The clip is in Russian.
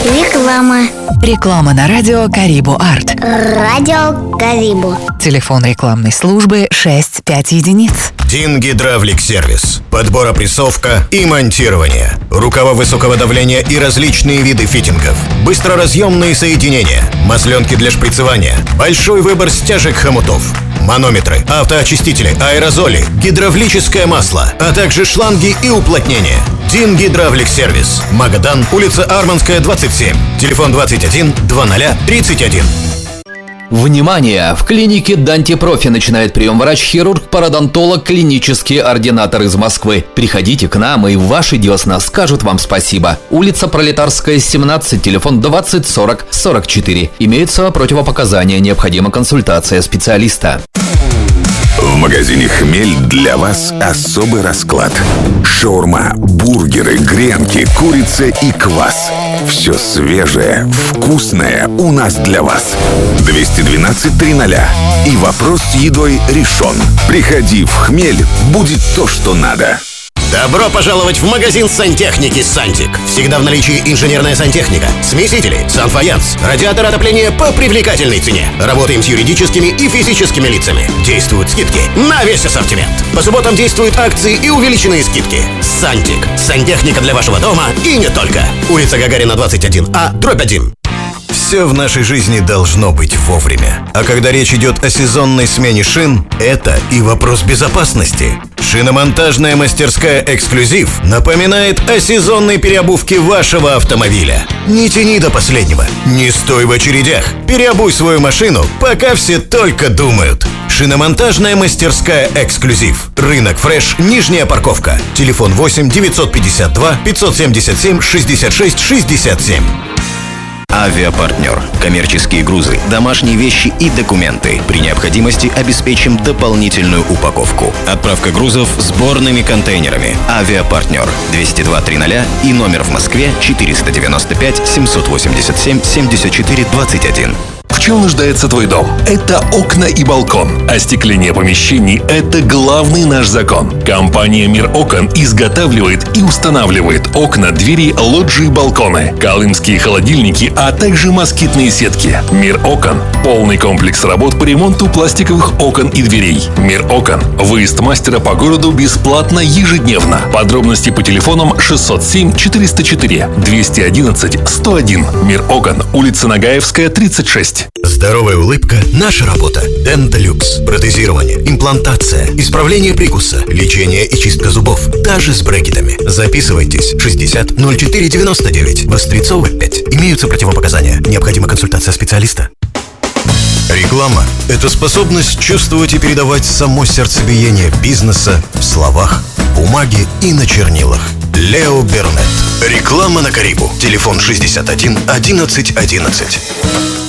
Реклама. Реклама на радио Карибу Арт. Радио Карибу. Телефон рекламной службы 65 единиц. ДИН Гидравлик Сервис. Подбор, опрессовка и монтирование. Рукава высокого давления и различные виды фитингов. Быстроразъемные соединения. Масленки для шприцевания. Большой выбор стяжек хомутов. Манометры, автоочистители, аэрозоли, гидравлическое масло, а также шланги и уплотнения. ДИН Гидравлик Сервис. Магадан, улица Арманская, 27. Телефон 21 00 31. Внимание! В клинике Данти Профи начинает прием врач-хирург-пародонтолог, клинический ординатор из Москвы. Приходите к нам, и ваши десна скажут вам спасибо. Улица Пролетарская, 17, телефон 20 40 44. Имеются противопоказания, необходима консультация специалиста. В магазине «Хмель» для вас особый расклад. Шаурма, бургеры, гренки, курица и квас. Все свежее, вкусное у нас для вас. 212 300. И вопрос с едой решен. Приходи в «Хмель», будет то, что надо. Добро пожаловать в магазин сантехники «Сантик». Всегда в наличии инженерная сантехника, смесители, санфаянс, радиатор отопления по привлекательной цене. Работаем с юридическими и физическими лицами. Действуют скидки на весь ассортимент. По субботам действуют акции и увеличенные скидки. «Сантик». Сантехника для вашего дома и не только. Улица Гагарина, 21А, дробь 1. Все в нашей жизни должно быть вовремя. А когда речь идет о сезонной смене шин, это и вопрос безопасности. Шиномонтажная мастерская «Эксклюзив» напоминает о сезонной переобувке вашего автомобиля. Не тяни до последнего, не стой в очередях. Переобуй свою машину, пока все только думают. Шиномонтажная мастерская «Эксклюзив». Рынок Фреш, Нижняя парковка. Телефон 8 952 577 66 67. Авиапартнер. Коммерческие грузы, домашние вещи и документы. При необходимости обеспечим дополнительную упаковку. Отправка грузов сборными контейнерами. Авиапартнер. 202 300 и номер в Москве 495 787 74 21. В чем нуждается твой дом? Это окна и балкон. Остекление помещений – это главный наш закон. Компания «Мир окон» изготавливает и устанавливает окна, двери, лоджии и балконы, колымские холодильники, а также москитные сетки. «Мир окон» – полный комплекс работ по ремонту пластиковых окон и дверей. «Мир окон» – выезд мастера по городу бесплатно ежедневно. Подробности по телефонам 607 404 211 101. «Мир окон», улица Нагаевская, 36. Здоровая улыбка – наша работа. Денталюкс. Протезирование, имплантация, исправление прикуса, лечение и чистка зубов. Даже с брекетами. Записывайтесь. 60 04 99. Вострецова, 5. Имеются противопоказания. Необходима консультация специалиста. Реклама – это способность чувствовать и передавать само сердцебиение бизнеса в словах, бумаге и на чернилах. Лео Бернет. Реклама на Карибу. Телефон 61 11 11.